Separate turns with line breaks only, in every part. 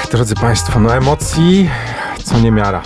drodzy Państwo, no emocji co niemiara.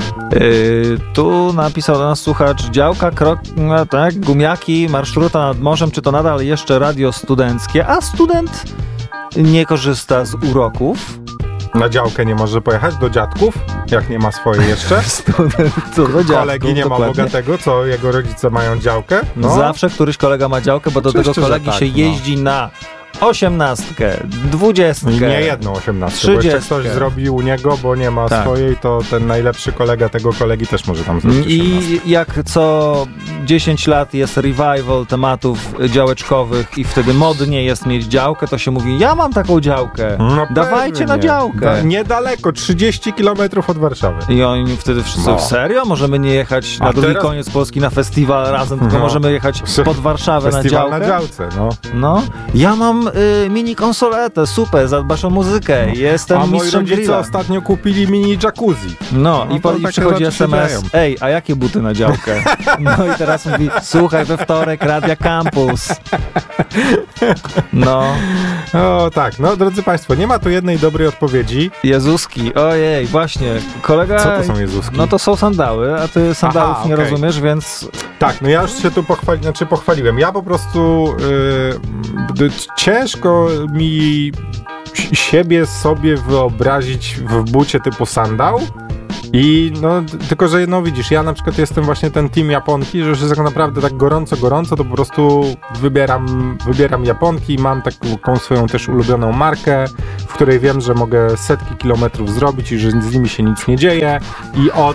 Tu napisał do nas słuchacz: działka, tak, gumiaki, marszruta nad morzem, czy to nadal jeszcze radio studenckie, a student nie korzysta z uroków.
Na działkę nie może pojechać do dziadków, jak nie ma swojej jeszcze.
Student do dziadków,
kolegi nie
dokładnie.
ma bogatego, co jego rodzice mają działkę. No.
Zawsze któryś kolega ma działkę, bo do
Oczywiście,
tego kolegi
że tak,
się jeździ na 18, 20.
I nie jedną 18, bo jeszcze ktoś zrobi u niego, bo nie ma swojej, to ten najlepszy kolega tego kolegi też może tam zrobić 18.
I jak co 10 lat jest revival tematów działeczkowych i wtedy modnie jest mieć działkę, to się mówi: ja mam taką działkę,
no
dawajcie na działkę.
Niedaleko, 30 km od Warszawy.
I oni wtedy wszyscy: serio? Możemy nie jechać na drugi koniec Polski na festiwal razem, tylko możemy jechać pod Warszawę na działkę?
Festiwal na działce,
no. Ja mam mini konsoletę, super, zadbasz o muzykę, jestem mistrzem
moi rodzice
grilla.
ostatnio kupili mini jacuzzi.
I przychodzi SMS: ej, a jakie buty na działkę? No i teraz mówi: słuchaj, we wtorek Radia Campus. No.
O tak, no drodzy Państwo, nie ma tu jednej dobrej odpowiedzi.
Jezuski, ojej, właśnie, kolega...
Co to są Jezuski?
No to są sandały, a ty sandałów nie rozumiesz, więc...
Tak, no ja już się tu pochwaliłem. Ja po prostu ciężko mi sobie wyobrazić w bucie typu sandał. I no, tylko że no widzisz, ja na przykład jestem właśnie ten team Japonki, że już jest tak naprawdę tak gorąco, to po prostu wybieram Japonki i mam taką swoją też ulubioną markę, w której wiem, że mogę setki kilometrów zrobić i że z nimi się nic nie dzieje. I od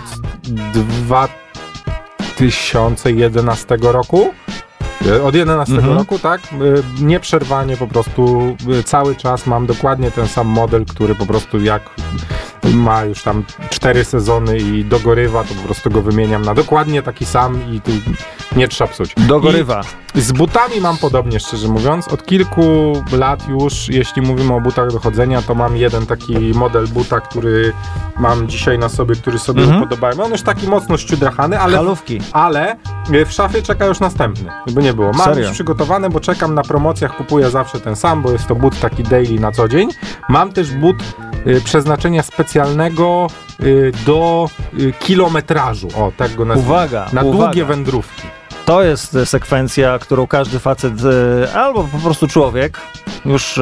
2011 roku od 11 roku, tak? Nieprzerwanie po prostu cały czas mam dokładnie ten sam model, który po prostu jak ma już tam 4 sezony i dogorywa, to po prostu go wymieniam na dokładnie taki sam i tu nie trzeba psuć.
Dogorywa.
I z butami mam podobnie, szczerze mówiąc. Od kilku lat już, jeśli mówimy o butach do chodzenia, to mam jeden taki model buta, który mam dzisiaj na sobie, który sobie upodobałem. On już taki mocno ściudrachany, ale w szafie czeka już następny, by nie było. Mam już przygotowane, bo czekam na promocjach, kupuję zawsze ten sam, bo jest to but taki daily na co dzień. Mam też but przeznaczenia specjalnego do kilometrażu. O, tak go nazwijmy.
Uwaga!
Długie wędrówki.
To jest sekwencja, którą każdy facet albo po prostu człowiek, już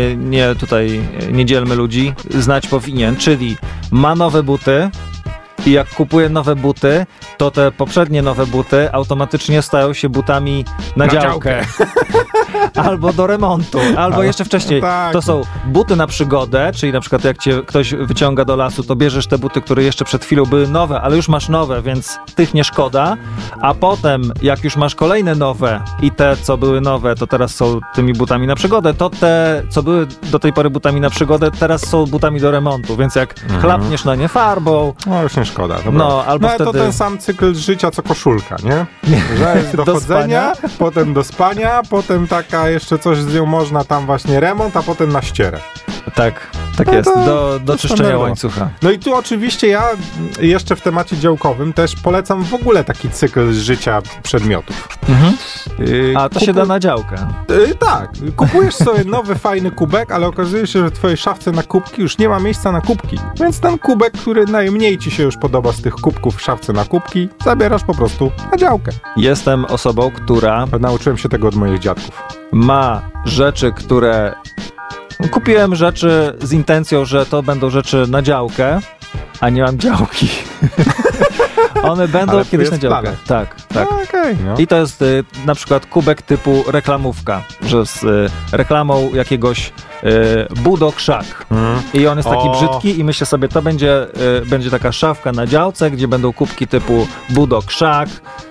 nie dzielmy ludzi, znać powinien, czyli ma nowe buty i jak kupuje nowe buty, to te poprzednie nowe buty automatycznie stają się butami na działkę. Albo do remontu, albo jeszcze wcześniej. Tak. To są buty na przygodę, czyli na przykład jak cię ktoś wyciąga do lasu, to bierzesz te buty, które jeszcze przed chwilą były nowe, ale już masz nowe, więc tych nie szkoda, a potem jak już masz kolejne nowe i te, co były nowe, to teraz są tymi butami na przygodę, to te, co były do tej pory butami na przygodę, teraz są butami do remontu, więc jak chlapniesz na nie farbą...
No już nie szkoda.
Albo wtedy...
to ten sam cykl życia, co koszulka, nie? Że jest do chodzenia, potem do spania, potem taka jeszcze coś z nią można tam właśnie remont, a potem na ścierę.
Tak jest, do czyszczenia łańcucha.
No i tu oczywiście ja jeszcze w temacie działkowym też polecam w ogóle taki cykl życia przedmiotów.
A to się da na działkę.
Tak, kupujesz sobie nowy, fajny kubek, ale okazuje się, że w twojej szafce na kubki już nie ma miejsca na kubki. Więc ten kubek, który najmniej ci się już podoba z tych kubków w szafce na kubki, zabierasz po prostu na działkę.
Jestem osobą, która...
Nauczyłem się tego od moich dziadków.
Ma rzeczy, które... Kupiłem rzeczy z intencją, że to będą rzeczy na działkę, a nie mam działki. One będą kiedyś na działkę. Tak.
No, okay, no.
I to jest na przykład kubek typu reklamówka, że z reklamą jakiegoś Budo Krzak. I on jest taki brzydki i myślę sobie, to będzie taka szafka na działce, gdzie będą kubki typu Budo Krzak,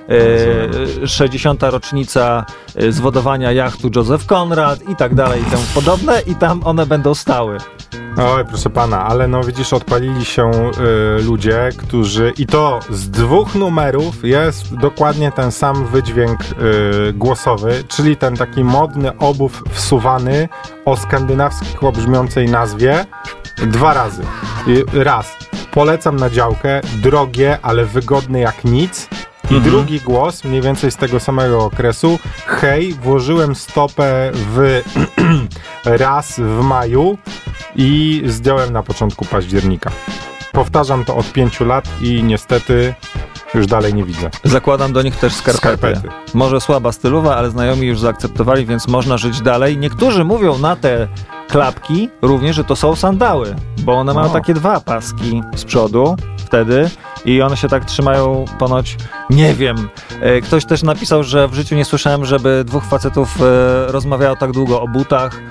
60. rocznica zwodowania jachtu Joseph Conrad i tak dalej i temu podobne i tam one będą stały.
Oj, proszę pana, ale no widzisz, odpalili się ludzie, którzy i to z 2 numerów jest dokładnie ten sam wydźwięk głosowy, czyli ten taki modny obów wsuwany o skandynawsko brzmiącej nazwie 2 razy. Raz, polecam na działkę, drogie, ale wygodne jak nic. I drugi głos, mniej więcej z tego samego okresu: hej, włożyłem stopę raz w maju i zdjąłem na początku października. Powtarzam to od 5 lat i niestety już dalej nie widzę.
Zakładam do nich też skarpety. Może słaba stylowa, ale znajomi już zaakceptowali, więc można żyć dalej. Niektórzy mówią na te klapki również, że to są sandały, bo one mają takie 2 paski z przodu wtedy i one się tak trzymają ponoć, nie wiem. Ktoś też napisał, że w życiu nie słyszałem, żeby 2 facetów rozmawiało tak długo o butach.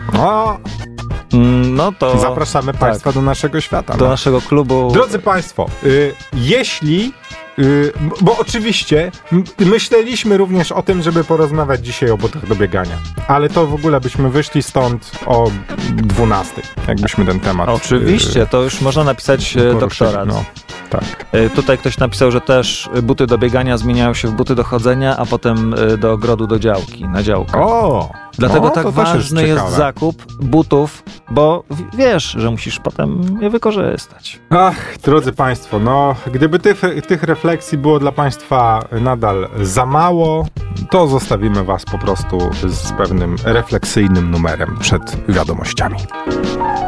No to...
Zapraszamy Państwa do naszego świata.
Do naszego klubu.
Drodzy Państwo, jeśli... bo oczywiście myśleliśmy również o tym, żeby porozmawiać dzisiaj o butach do biegania, ale to w ogóle byśmy wyszli stąd o 12, jakbyśmy ten temat...
Oczywiście, to już można napisać doktorat.
No, tak.
Tutaj ktoś napisał, że też buty do biegania zmieniają się w buty do chodzenia, a potem do ogrodu do działki, na działkę. Dlatego tak ważny jest zakup butów, bo wiesz, że musisz potem je wykorzystać.
Ach, drodzy Państwo, gdyby tych refleksji było dla Państwa nadal za mało, to zostawimy Was po prostu z pewnym refleksyjnym numerem przed wiadomościami.